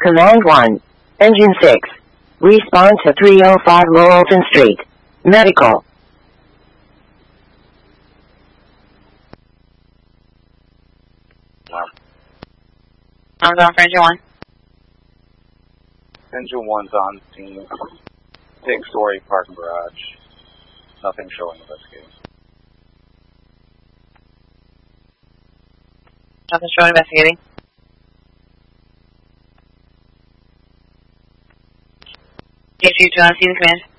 Command 1. Engine 6. Respond to 305 Laurelton Street. Medical. I'm going for engine 1. Engine 1's on scene. Six-story parking garage. Nothing showing investigating. Nothing showing investigating. If you do not see the command.